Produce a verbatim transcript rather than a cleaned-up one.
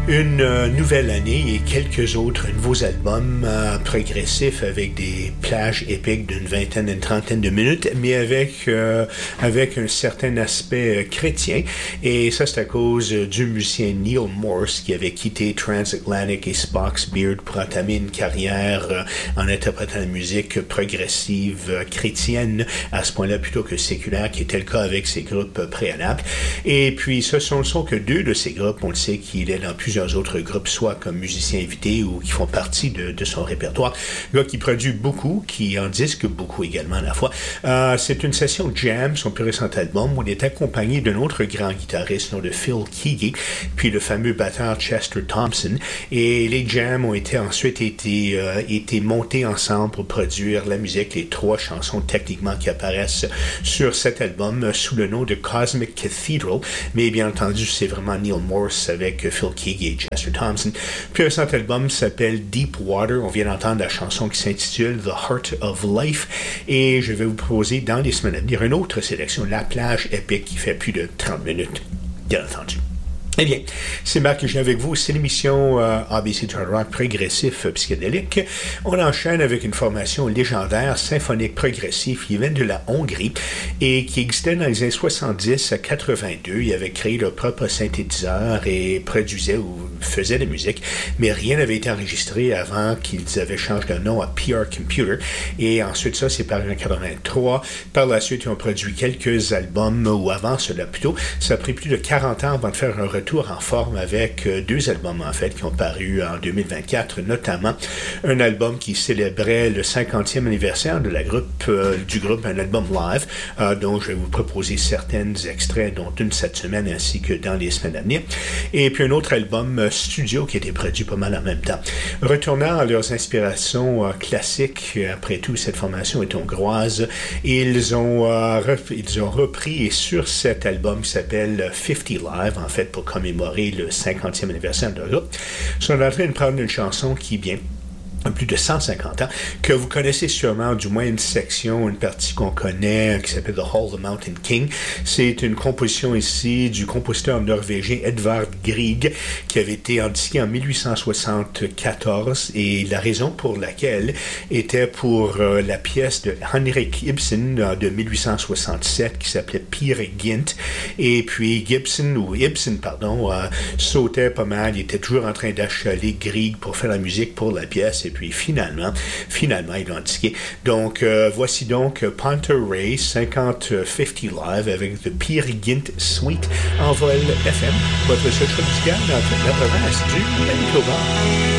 Une euh, nouvelle année et quelques autres nouveaux albums euh, progressifs avec des plages épiques d'une vingtaine, d'une trentaine de minutes, mais avec euh, avec un certain aspect euh, chrétien. Et ça, c'est à cause euh, du musicien Neil Morse qui avait quitté Transatlantic et Spock's Beard pour entamer une carrière euh, en interprétant la musique progressive euh, chrétienne à ce point-là plutôt que séculaire, qui était le cas avec ses groupes euh, préalables. Et puis, ce ne sont que deux de ces groupes. On le sait qu'il est dans plusieurs autres groupes, soit comme musicien invité ou qui font partie de, de son répertoire. Le gars qui produit beaucoup, qui en disque beaucoup également à la fois. Euh, c'est une session jam, son plus récent album, où il est accompagné d'un autre grand guitariste, nom de Phil Keaggy, puis le fameux batteur Chester Thompson. Et les jams ont été ensuite été, euh, été montés ensemble pour produire la musique, les trois chansons techniquement qui apparaissent sur cet album sous le nom de Cosmic Cathedral. Mais bien entendu, c'est vraiment Neil Morse avec Phil Keaggy et Chester Thompson. Puis un récent album s'appelle Deep Water. On vient d'entendre la chanson qui s'intitule The Heart of Life. Et je vais vous proposer dans les semaines à venir une autre sélection, La Plage épique, qui fait plus de trente minutes, bien entendu. Eh bien, c'est Marc que j'ai avec vous. C'est l'émission euh, A B C Hard Rock progressif euh, psychédélique. On enchaîne avec une formation légendaire symphonique progressive qui vient de la Hongrie et qui existait dans les années soixante-dix à quatre-vingt-deux. Ils avaient créé leur propre synthétiseur et produisaient ou faisaient de la musique, mais rien n'avait été enregistré avant qu'ils avaient changé de nom à P R Computer. Et ensuite, ça, c'est paru en quatre-vingt-trois. Par la suite, ils ont produit quelques albums, ou avant cela plutôt. Ça a pris plus de quarante ans avant de faire un retour en forme avec euh, deux albums en fait qui ont paru en deux mille vingt-quatre, notamment un album qui célébrait le cinquantième anniversaire de la groupe euh, du groupe, un album live euh, dont je vais vous proposer certains extraits, dont une cette semaine ainsi que dans les semaines à venir, et puis un autre album euh, studio qui a été produit pas mal en même temps. Retournant à leurs inspirations euh, classiques, après tout cette formation est hongroise, ils ont euh, rep- ils ont repris et sur cet album qui s'appelle cinquante Live en fait pour commémorer le cinquantième anniversaire de leur groupe, sont en train de prendre une chanson qui, bien, a plus de cent cinquante ans, que vous connaissez sûrement, du moins une section, une partie qu'on connaît, qui s'appelle The Hall of the Mountain King. C'est une composition ici du compositeur norvégien Edvard Grieg, qui avait été indiqué en dix-huit cent soixante-quatorze, et la raison pour laquelle était pour euh, la pièce de Henrik Ibsen euh, de dix-huit cent soixante-sept, qui s'appelait Peer Gynt, et puis Gibson, ou Ibsen, pardon, euh, sautait pas mal, il était toujours en train d'achaler Grieg pour faire la musique pour la pièce, et puis finalement, finalement, ils l'ont indiqué. Donc, euh, voici donc Panther Ray cinquante cinquante Live avec The Peer Gynt Suite en vol F M, votre seul choix musical dans toute la province du Manitoba.